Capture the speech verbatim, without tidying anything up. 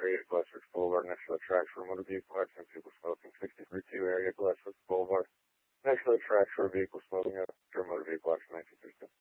area, Glassworks Boulevard, next to the tracks for motor vehicle accident, people smoking, sixty-three two area, Glassworks Boulevard, next to the tracks for vehicle smoking, after motor vehicle accident, nineteen thirty-two.